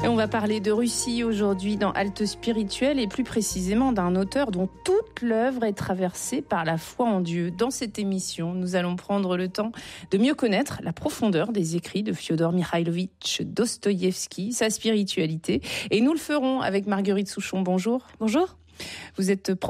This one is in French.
Et on va parler de Russie aujourd'hui dans Halte Spirituelle et plus précisément d'un auteur dont toute l'œuvre est traversée par la foi en Dieu. Dans cette émission, nous allons prendre le temps de mieux connaître la profondeur des écrits de Fiodor Mikhailovitch Dostoïevski, sa spiritualité. Et nous le ferons avec Marguerite Souchon. Bonjour. Bonjour. Vous êtes